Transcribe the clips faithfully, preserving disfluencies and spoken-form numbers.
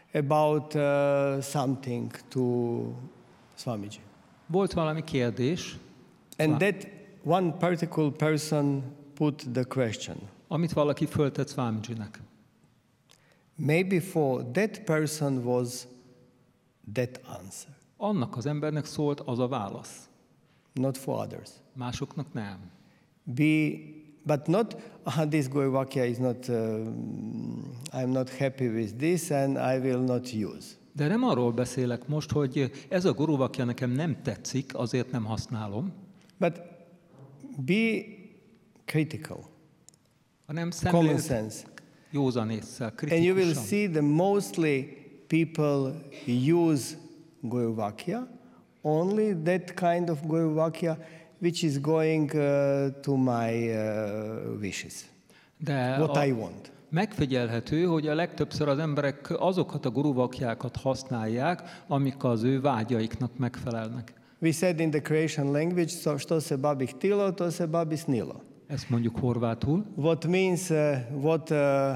about uh, something to Swamiji. Volt valami kérdés, And that one particular person put the question. amit valaki föltett Swamijinek. Maybe for that person was that answer, Annak az embernek szólt az a válasz. not for others. Másoknak nem. Be, but not, ah, this Guru Vakya is not, uh, I'm not happy with this and I will not use. De nem arról beszélek most, hogy ez a Guru Vakya nekem nem tetszik, azért nem használom, But be critical, hanem common szemlélet sense. józan ésszel, And you will kritikusan. see that mostly people use Guru Vakya, only that kind of Guru Vakya which is going uh, to my uh, wishes, De what a, I want. megfigyelhető, hogy a legtöbbször az emberek azokat a Guru Vakjákat használják, amik az ő vágyaiknak megfelelnek. We said in the Croatian language, so što se babi htilo, to se babi snilo. Ezt mondjuk horvátul. What means uh, what uh,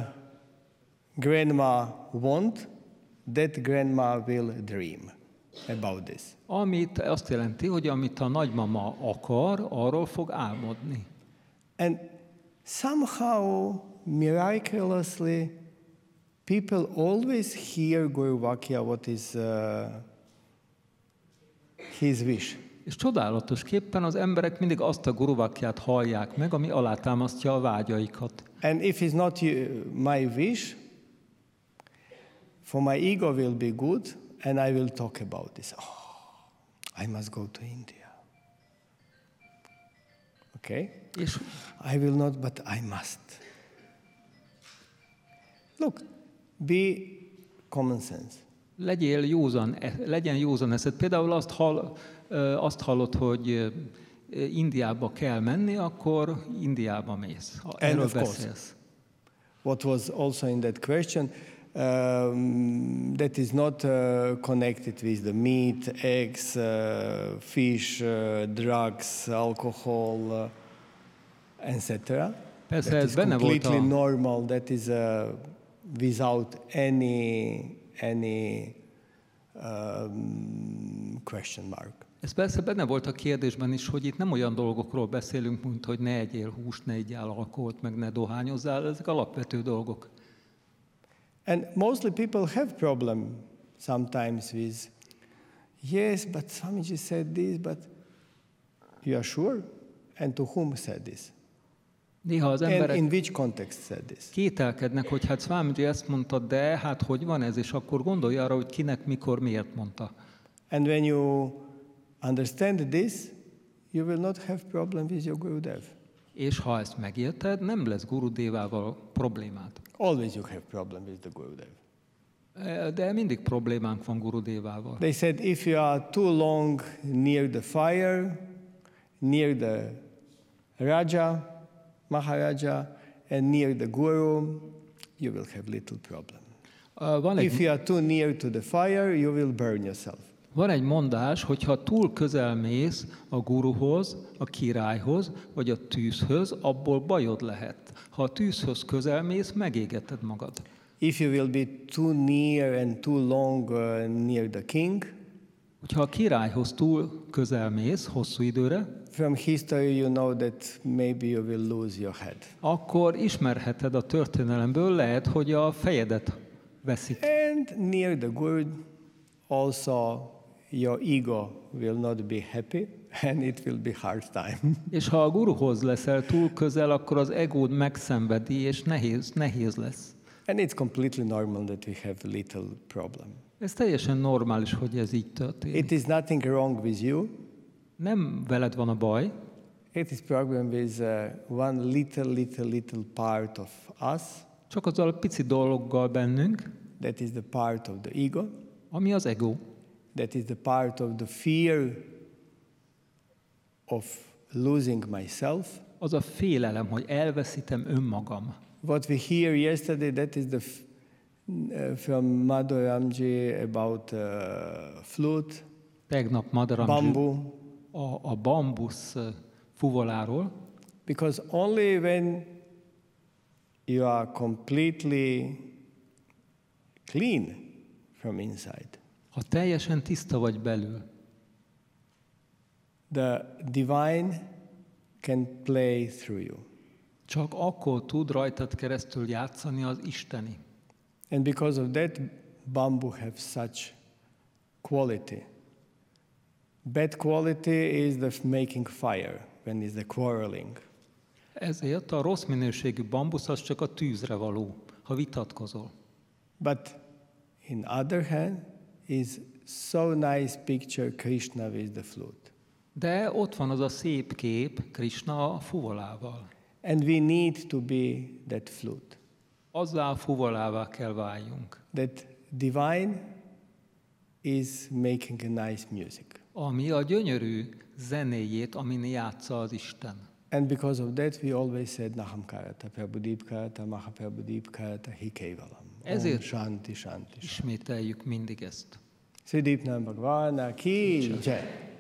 grandma want, that grandma will dream about this. Amit azt jelenti, hogy amit a nagymama akar, arról fog álmodni. And somehow, miraculously, people always hear Guru Vakya, what is uh, his wish. És csodálatosképpen az emberek mindig azt a Guru Vakyát hallják meg, ami alátámasztja a vágyaikat. And if it's not you, my wish, for my ego will be good, and I will talk about this. Oh, I must go to India. Okay? És I will not, but I must. Look, be common sense. legyél józan, legyen józan eszed. Például azt, hall, azt hallod, hogy Indiába kell menni, akkor Indiába mész. Erről beszélsz. What was also in that question, um, that is not uh, connected with the meat, eggs, uh, fish, uh, drugs, alcohol, uh, et cetera. Persze that ez is benne volt completely a... normal. That is uh, without any any um, question mark. Ez persze benne volt a kérdésben is, hogy itt nem olyan dolgokról beszélünk, mint hogy ne egyél húst, ne egyél alkoholt, meg ne dohányozzál, ezek alapvető dolgok. And mostly people have problem sometimes with, yes, but Swamiji said this, but you are sure? And to whom said this? Néha az And emberek in which context said this? kételkednek, hogy hát Swamiji ezt mondta, de hát hogy van ez, és akkor gondolj arra, hogy kinek, mikor, miért mondta. And when you understand this, you will not have problem with your Gurudev. És ha ezt megérted, nem lesz Gurudevával problémád. Always you have problem with the Gurudev. De mindig problémánk van Gurudevával. They said if you are too long near the fire, near the Raja, Maharaja, and near the Guru, you will have little problem. Uh, van egy, If you are too near to the fire, you will burn yourself. van egy mondás, hogy ha túl közel mész a guruhoz, a királyhoz, vagy a tűzhöz, abból bajod lehet. Ha a tűzhöz közel mész, megégeted magad. If you will be too near and too long uh, near the king, Hogyha a királyhoz túl közel mész, hosszú időre, from history you know that maybe you will lose your head. akkor ismerheted a történelemből, lehet, hogy a fejedet veszik. And near the Guru, also your ego will not be happy and it will be hard time. És ha a guruhoz leszel túl közel, akkor az egód megszenvedi, és nehéz, nehéz lesz. And it's completely normal that we have little problem. Ez teljesen normális, hogy ez így történik. It is nothing wrong with you. Nem veled van a baj, It is problem with uh, one little, little, little part of us. csak azzal a pici dologgal bennünk, That is the part of the ego. ami az ego. That is the part of the fear of losing myself. Az a félelem, hogy elveszítem önmagam. What we hear yesterday, that is the f- uh, from Madhuramji about uh, flute, Tegnap Madaramji bamboo. a, a bambusz fuvoláról, Because only when you are completely clean from inside. Ha teljesen tiszta vagy belül, The divine can play through you. csak akkor tud rajtad keresztül játszani az Isteni. And because of that, bamboo have such quality. Bad quality is the making fire, when is the quarreling. Ezért a rossz minőségű bambusz az csak a tűzre való, ha vitatkozol. But in other hand, is so nice picture Krishna with the flute. De ott van az a szép kép Krishna a fuvolával. And we need to be that flute. Azzá a fuvolává kell váljunk, That divine is making a nice music. ami a gyönyörű zenéjét, amin játsza az Isten. And because of that, we always said Naham Karata, Prabhudeep Karata, Mahaprabhudeep Karata, Hikevalam. Ezért Om Shanti Shanti. ismételjük mindig ezt. Sridipnam Bhagavana ki jai.